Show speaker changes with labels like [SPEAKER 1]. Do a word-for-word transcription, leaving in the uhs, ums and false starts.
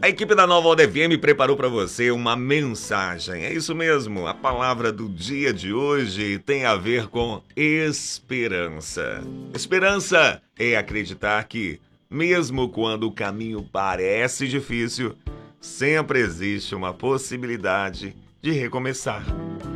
[SPEAKER 1] A equipe da Nova Onda F M preparou para você uma mensagem. É isso mesmo, a palavra do dia de hoje tem a ver com esperança. Esperança é acreditar que, mesmo quando o caminho parece difícil, sempre existe uma possibilidade de recomeçar.